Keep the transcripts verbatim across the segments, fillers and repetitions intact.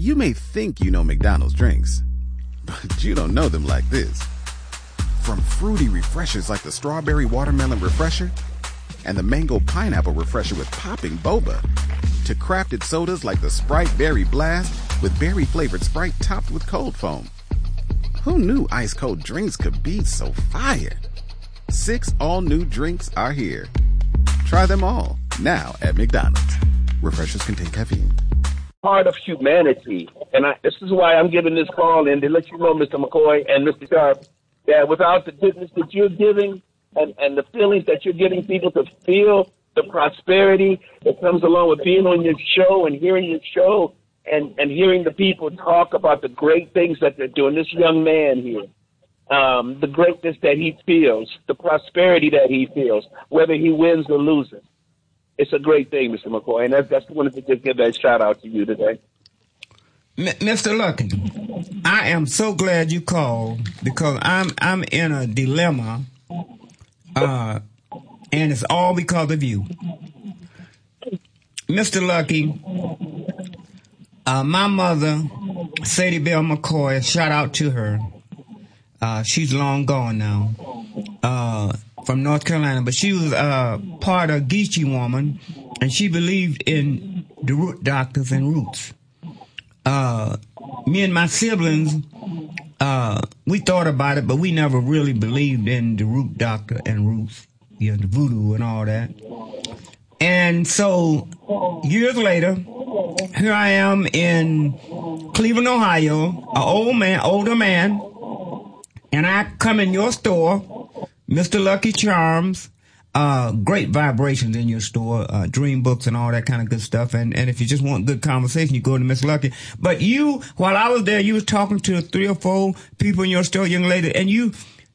You may think you know McDonald's drinks, but you don't know them like this. From fruity refreshers like the Strawberry Watermelon Refresher and the Mango Pineapple Refresher with popping boba, to crafted sodas like the Sprite Berry Blast with berry-flavored Sprite topped with cold foam. Who knew ice-cold drinks could be so fire? Six all-new drinks are here. Try them all, now at McDonald's. Refreshers contain caffeine. Part of humanity, and I, this is why I'm giving this call in to let you know, Mister McCoy and Mister Sharp, that without the goodness that you're giving and, and the feelings that you're getting people to feel, the prosperity that comes along with being on your show and hearing your show and, and hearing the people talk about the great things that they're doing. This young man here, um, the greatness that he feels, the prosperity that he feels, whether he wins or loses. It's a great thing, Mister McCoy, and that's, that's wanted to just give that shout out to you today. M- Mister Lucky, I am so glad you called because I'm I'm in a dilemma, uh, and it's all because of you. Mister Lucky, uh, my mother, Sadie Bell McCoy, shout out to her. Uh, she's long gone now. Uh, from North Carolina, but she was uh, part of Geechee Woman, and she believed in the root doctors and roots. Uh, me and my siblings, uh, we thought about it, but we never really believed in the root doctor and roots, you know, the voodoo and all that. And so years later, here I am in Cleveland, Ohio, an old man, older man, and I come in your store, Mister Lucky Charms, uh, great vibrations in your store, uh, dream books and all that kind of good stuff. And, and if you just want good conversation, you go to Mister Lucky. But you, while I was there, you was talking to three or four people in your store, young lady, and you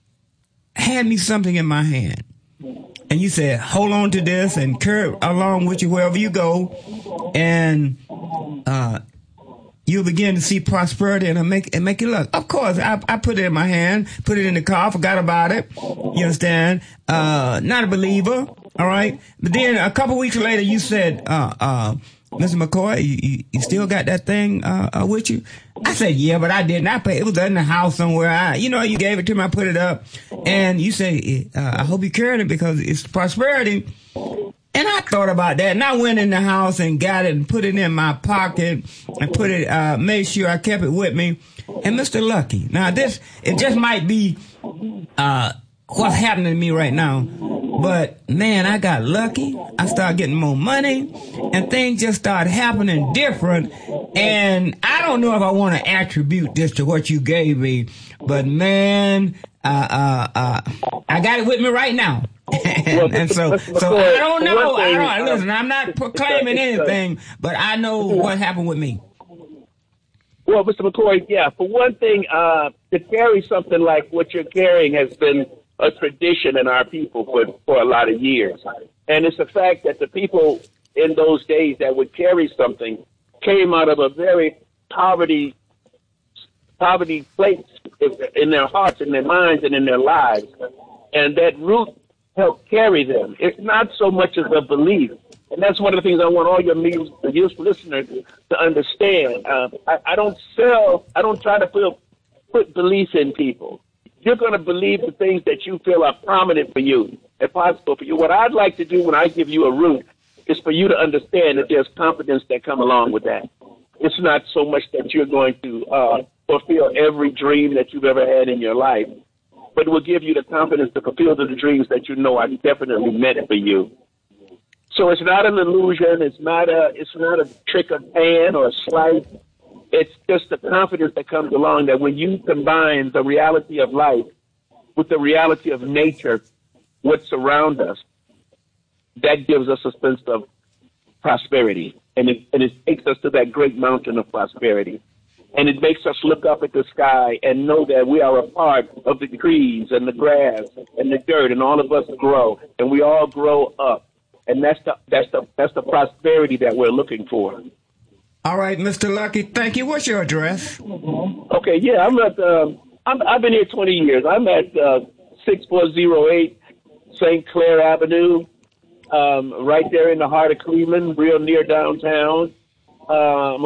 had me something in my hand. And you said, hold on to this and carry it along with you wherever you go. And, uh, you'll begin to see prosperity and make and make it luck. Of course, I, I put it in my hand, put it in the car, forgot about it. You understand? Uh, not a believer, all right? But then a couple weeks later, you said, uh, uh, Mister McCoy, you, you, you still got that thing uh, uh, with you? I said, yeah, but I didn't. I pay, it was in the house somewhere. I, you know, you gave it to me, I put it up. And you say, uh, I hope you carried it because it's prosperity. And I thought about that, and I went in the house and got it and put it in my pocket and put it, uh, made sure I kept it with me. And Mister Lucky, now this, it just might be, uh, what's happening to me right now. But man, I got lucky. I started getting more money and things just started happening different. And I don't know if I want to attribute this to what you gave me, but man, uh, uh, uh, I got it with me right now. and, and so, so I don't know. I don't listen. I'm not proclaiming anything, but I know what happened with me. Well, Mister McCoy, yeah. For one thing, uh, to carry something like what you're carrying has been a tradition in our people for for a lot of years, and it's the fact that the people in those days that would carry something came out of a very poverty poverty place in their hearts, in their minds, and in their lives, and that root help carry them. It's not so much as a belief. And that's one of the things I want all your youth listeners to understand. Uh, I, I don't sell, I don't try to put, put belief in people. You're going to believe the things that you feel are prominent for you and possible for you. What I'd like to do when I give you a root is for you to understand that there's confidence that come along with that. It's not so much that you're going to uh, fulfill every dream that you've ever had in your life, but it will give you the confidence to fulfill the dreams that you know are definitely meant for you. So it's not an illusion. It's not a. It's not a trick of pan or a sleight. It's just the confidence that comes along that when you combine the reality of life with the reality of nature, what's around us, that gives us a sense of prosperity, and it and it takes us to that great mountain of prosperity. And it makes us look up at the sky and know that we are a part of the trees and the grass and the dirt, and all of us grow, and we all grow up. And that's the that's the that's the prosperity that we're looking for. All right, Mister Lucky, thank you. What's your address? Okay, yeah, I'm at. Uh, I'm, I've been here twenty years. I'm at uh, six four zero eight Saint Clair Avenue, um, right there in the heart of Cleveland, real near downtown. Um,